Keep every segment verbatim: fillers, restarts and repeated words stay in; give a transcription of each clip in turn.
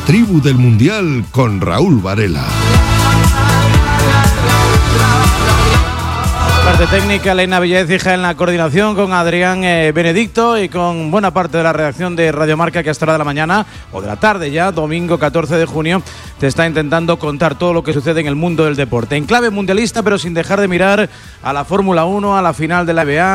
tribu del Mundial con Raúl Varela. Parte técnica, Elena Villaécija en la coordinación, con Adrián eh, Benedicto y con buena parte de la redacción de Radio Marca, que a esta hora de la mañana o de la tarde ya, domingo catorce de junio, te está intentando contar todo lo que sucede en el mundo del deporte. En clave mundialista, pero sin dejar de mirar a la Fórmula uno, a la final de la N B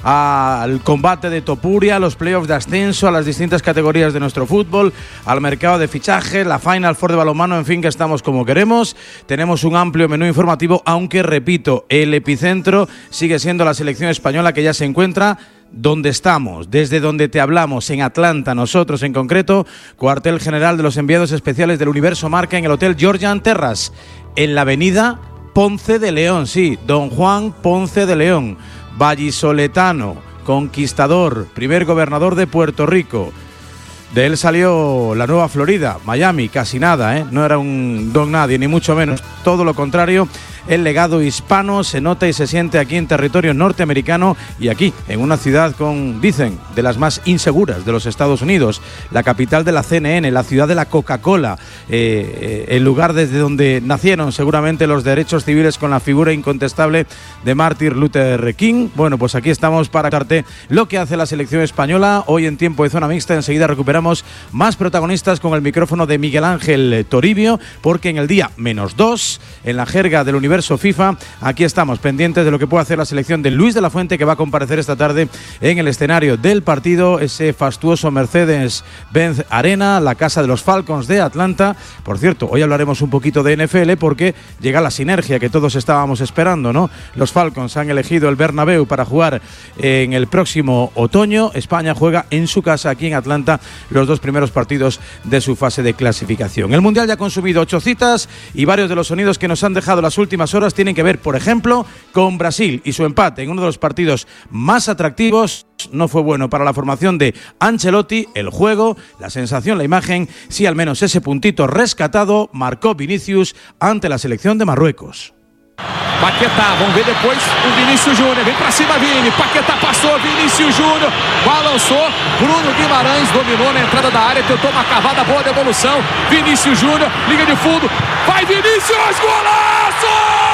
A, al combate de Topuria, a los playoffs de ascenso, a las distintas categorías de nuestro fútbol, al mercado de fichajes, la Final Four de balonmano, en fin, que estamos como queremos. Tenemos un amplio menú informativo, aunque, repito, el epicentro sigue siendo la selección española, que ya se encuentra donde estamos, desde donde te hablamos, en Atlanta, nosotros en concreto, cuartel general de los enviados especiales del Universo Marca, en el Hotel Georgian Terrace, en la avenida Ponce de León, sí, Don Juan Ponce de León, vallisoletano, conquistador, primer gobernador de Puerto Rico. De él salió la Nueva Florida, Miami, casi nada, ¿eh? No era un don nadie, ni mucho menos, todo lo contrario. El legado hispano se nota y se siente aquí en territorio norteamericano y aquí, en una ciudad con, dicen, de las más inseguras de los Estados Unidos, la capital de la C N N, la ciudad de la Coca-Cola, eh, el lugar desde donde nacieron seguramente los derechos civiles con la figura incontestable de Martin Luther King. Bueno, pues aquí estamos para contarte lo que hace la selección española hoy en tiempo de zona mixta. Enseguida recuperamos más protagonistas con el micrófono de Miguel Ángel Toribio, porque en el día menos dos, en la jerga del universo FIFA, aquí estamos pendientes de lo que puede hacer la selección de Luis de la Fuente, que va a comparecer esta tarde en el escenario del partido, ese fastuoso Mercedes-Benz Arena, la casa de los Falcons de Atlanta. Por cierto, hoy hablaremos un poquito de N F L, porque llega la sinergia que todos estábamos esperando, ¿no? Los Falcons han elegido el Bernabéu para jugar en el próximo otoño. España juega en su casa, aquí en Atlanta, los dos primeros partidos de su fase de clasificación. El Mundial ya ha consumido ocho citas y varios de los sonidos que nos han dejado las últimas horas tienen que ver, por ejemplo, con Brasil y su empate en uno de los partidos más atractivos. No fue bueno para la formación de Ancelotti. El juego, la sensación, la imagen, sí, al menos ese puntito rescatado marcó Vinicius ante la selección de Marruecos. Paquetá, vamos ver depois o Vinícius Júnior, vem pra cima Vini, Paquetá passou, Vinícius Júnior, balançou, Bruno Guimarães dominou na entrada da área, tentou uma cavada, boa devolução, Vinícius Júnior, liga de fundo, vai Vinícius, golaço!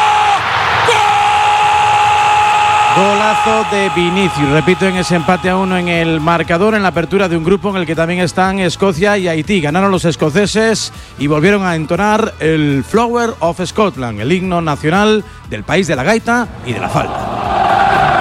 Golazo de Vinicius, repito, en ese empate a uno en el marcador, en la apertura de un grupo en el que también están Escocia y Haití. Ganaron los escoceses y volvieron a entonar el Flower of Scotland, el himno nacional del país de la gaita y de la falda.